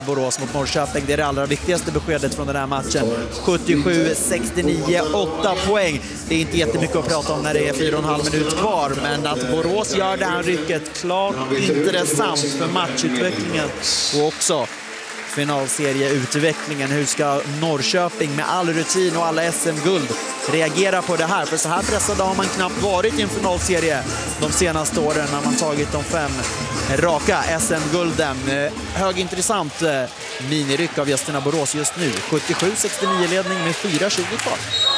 Borås mot Norrköping, det är det allra viktigaste beskedet från den här matchen. 77-69, 8 poäng. Det är inte jättemycket att prata om när det är 4,5 minut kvar, men att Borås gör det här rycket klart intressant för matchutvecklingen och också finalserieutvecklingen. Hur ska Norrköping med all rutin och alla SM-guld reagera på det här? För så här pressade har man knappt varit i en finalserie de senaste åren när man tagit de 5 raka SM-gulden. Högintressant miniryck av gästerna Borås just nu. 77-69 ledning med 4:20 kvar.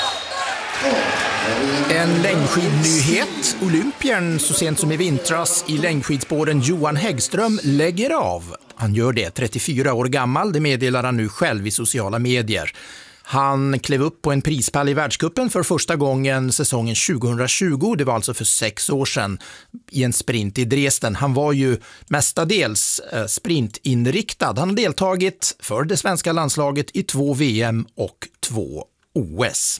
En längdskidnyhet. Olympiern så sent som i vintras i längdskidspåren Johan Häggström lägger av. Han gör det 34 år gammal, det meddelar han nu själv i sociala medier. Han klev upp på en prispall i världscupen för första gången säsongen 2020. Det var alltså för 6 år sedan i en sprint i Dresden. Han var ju mestadels sprintinriktad. Han har deltagit för det svenska landslaget i 2 VM och 2 OS.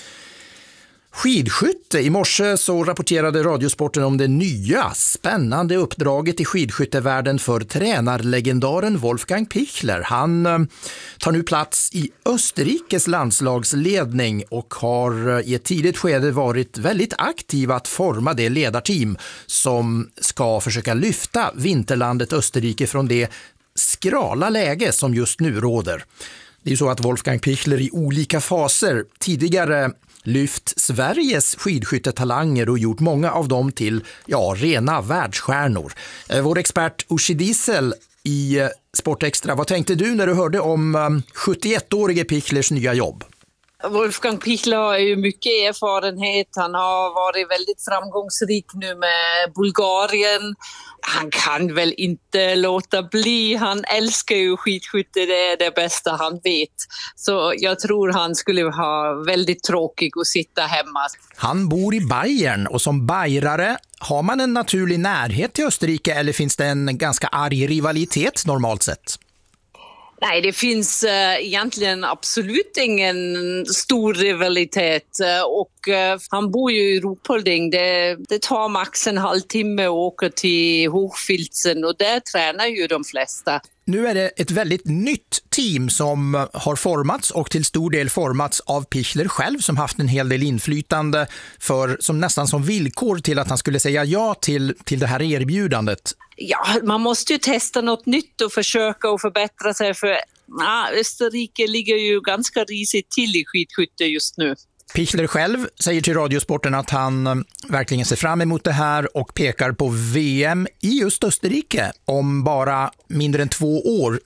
Skidskytte. I morse så rapporterade Radiosporten om det nya, spännande uppdraget i skidskyttevärlden för tränarlegendaren Wolfgang Pichler. Han tar nu plats i Österrikes landslagsledning och har i ett tidigt skede varit väldigt aktiv att forma det ledarteam som ska försöka lyfta vinterlandet Österrike från det skrala läge som just nu råder. Det är ju så att Wolfgang Pichler i olika faser tidigare lyft Sveriges skidskyttetalanger och gjort många av dem till rena världsstjärnor. Vår expert Uschi Diesel i Sportextra, vad tänkte du när du hörde om 71-årige Pichlers nya jobb? Wolfgang Pichler har ju mycket erfarenhet. Han har varit väldigt framgångsrik nu med Bulgarien. Han kan väl inte låta bli. Han älskar ju skidskytte, det är det bästa han vet. Så jag tror han skulle ha väldigt tråkigt att sitta hemma. Han bor i Bayern och som bajrare har man en naturlig närhet till Österrike eller finns det en ganska arg rivalitet normalt sett? Nej, det finns egentligen absolut ingen stor rivalitet och han bor ju i Ruhpolding. Det tar max en halvtimme att åka till Hochfilzen och där tränar ju de flesta. Nu är det ett väldigt nytt team som har formats och till stor del formats av Pichler själv som haft en hel del inflytande som nästan som villkor till att han skulle säga ja till det här erbjudandet. Ja, man måste ju testa något nytt och försöka att förbättra sig för Österrike ligger ju ganska risigt till i skidskytte just nu. Pichler själv säger till Radiosporten att han verkligen ser fram emot det här och pekar på VM i just Österrike om bara mindre än 2 år,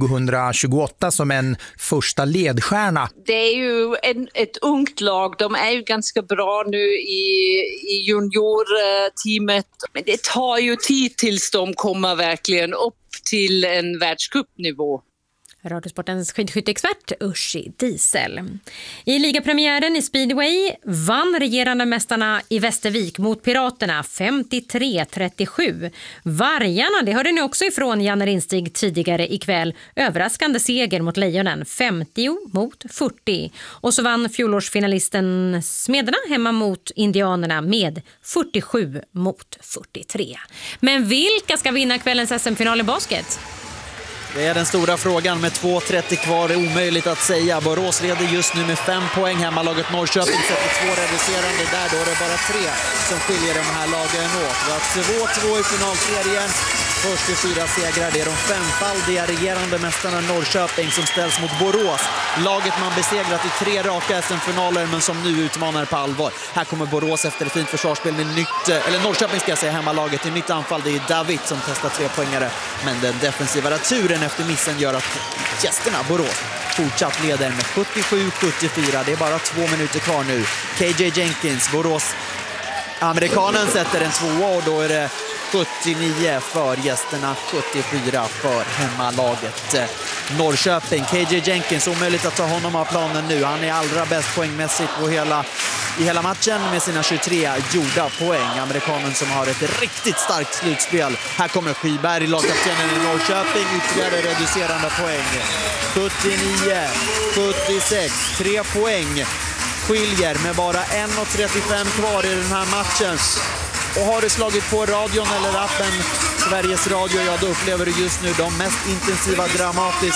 2028, som en första ledstjärna. Det är ju ett ungt lag, de är ju ganska bra nu i juniorteamet, men det tar ju tid tills de kommer verkligen upp till en världscupnivå. Radiosportens skidskytteexpert Uschi Diesel. I ligapremiären i Speedway vann regerande mästarna i Västervik mot Piraterna 53-37. Vargarna, det hörde ni också ifrån Janne Rinstig tidigare ikväll. Överraskande seger mot Lejonen 50-40. Och så vann fjolårsfinalisten Smederna hemma mot Indianerna med 47-43. Men vilka ska vinna kvällens SM-final i basket? Det är den stora frågan med 2:30 kvar. Det är omöjligt att säga. Borås leder just nu med 5 poäng. Hemmalaget Norrköping sätter 2 reducerande där. Då är det bara 3 som skiljer de här lagen åt. Vi har 2-2 i finalserien. Först till 4 segrar. Det är de 5-faldiga regerande mästarna Norrköping som ställs mot Borås. Laget man besegrat i 3 raka SM-finaler men som nu utmanar på allvar. Här kommer Borås efter ett fint försvarsspel med Norrköping ska jag säga, hemmalaget i nytt anfall. Det är David som testar 3-poängare. Men den defensiva returen efter missen gör att gästerna Borås fortsatt leder med 77-74. Det är bara 2 minuter kvar nu. KJ Jenkins, Borås amerikanen, sätter en 2 och då är det 79 för gästerna, 74 för hemmalaget Norrköping. KJ Jenkins, omöjligt att ta honom av planen nu. Han är allra bäst poängmässigt i hela matchen med sina 23 gjorda poäng. Amerikanen som har ett riktigt starkt slutspel. Här kommer Skyberg, lagkaptenen i Norrköping, ytterligare reducerande poäng. 79-76, 3 poäng skiljer med bara 1:35 kvar i den här matchen. Och har du slagit på radion eller appen Sveriges Radio, ja då upplever du just nu de mest intensiva, dramatiska